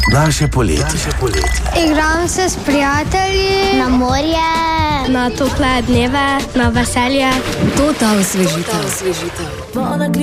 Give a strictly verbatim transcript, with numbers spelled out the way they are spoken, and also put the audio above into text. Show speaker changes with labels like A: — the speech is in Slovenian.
A: Naše poletje. Naše poletje.
B: Igram se s prijatelji
C: na morje,
B: na tople dneve, na veselje.
D: To ta osvežitev.